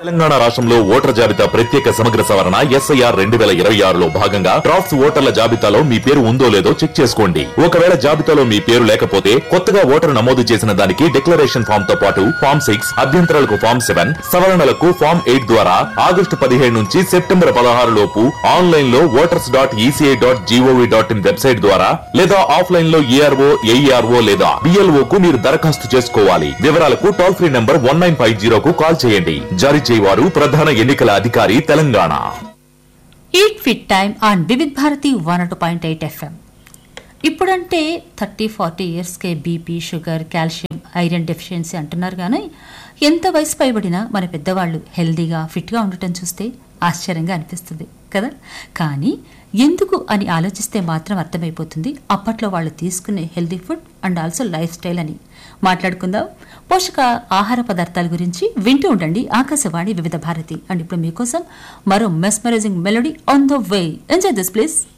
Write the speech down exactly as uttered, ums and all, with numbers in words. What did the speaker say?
తెలంగాణ రాష్ట్రంలో ఓటర్ జాబితా ప్రత్యేక సమగ్ర సవరణ ఎస్ఐఆర్ రెండు వేల ఇరవై ఆరులో భాగంగా డ్రాఫ్ట్స్ ఓటర్ల జాబితాలో మీ పేరు ఉందో లేదో చెక్ చేసుకోండి. ఒకవేళ జాబితాలో మీ పేరు లేకపోతే కొత్తగా ఓటరు నమోదు చేసిన దానికి డిక్లరేషన్ ఫామ్ తో పాటు ఫామ్ సిక్స్ అభ్యంతరాలకు ఫామ్ సెవెన్ సవరణలకు ఫామ్ ఎయిట్ ద్వారా ఆగస్టు పదిహేడు నుంచి సెప్టెంబర్ పదహారు లోపు ఆన్లైన్ లో voters dot ECI dot GOV dot in website ద్వారా లేదా ఆఫ్లైన్ లో ఏఆర్ఓ ఏఈఆర్ఓ లేదా బిఎల్ఓ కు మీరు దరఖాస్తు చేసుకోవాలి. వివరాలకు toll free number one nine five జీరోకు call చేయండి. జారీ చేయవారు ప్రధాన ఎన్నికల అధికారి Telangana. Eat fit time on Vividh Bharati one two point eight FM. ఇప్పుడంటే thirty forty ఇయర్స్కే BP, sugar, calcium, iron deficiency అంటున్నారు. కానీ ఎంత వయసు పైబడినా మన పెద్దవాళ్ళు హెల్దీగా ఫిట్గా ఉండటం చూస్తే ఆశ్చర్యంగా అనిపిస్తుంది కదా. కానీ ఎందుకు అని ఆలోచిస్తే మాత్రం అర్థమైపోతుంది అప్పట్లో వాళ్ళు తీసుకునే healthy food and also life style అని. మాట్లాడుకుందాం పోషక ఆహార పదార్థాల గురించి. వింటూ ఉండండి ఆకాశవాణి వివిధ భారతి. అండ్ ఇప్పుడు మీకోసం మరో mesmerising melody on the way. Enjoy this please.